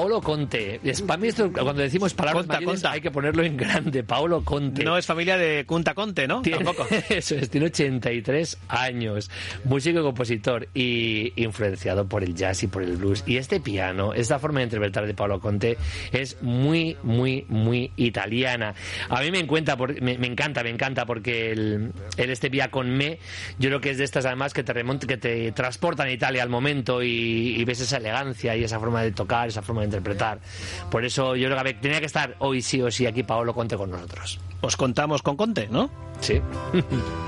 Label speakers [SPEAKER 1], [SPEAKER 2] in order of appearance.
[SPEAKER 1] Paolo Conte. Para mí esto, cuando decimos palabras mayores, hay que ponerlo en grande. Paolo Conte.
[SPEAKER 2] No es familia de Kunta Conte, ¿no? Tampoco.
[SPEAKER 1] Eso es, tiene 83 años. Músico y compositor y influenciado por el jazz y por el blues. Y este piano, esta forma de interpretar de Paolo Conte es muy, muy, muy italiana. A mí me encanta porque este Via con me, yo creo que es de estas además que te transportan a Italia al momento y ves esa elegancia y esa forma de tocar, esa forma de interpretar. Por eso yo creo que tenía que estar hoy sí o sí aquí Paolo Conte con nosotros.
[SPEAKER 2] Os contamos con Conte, ¿no?
[SPEAKER 1] Sí.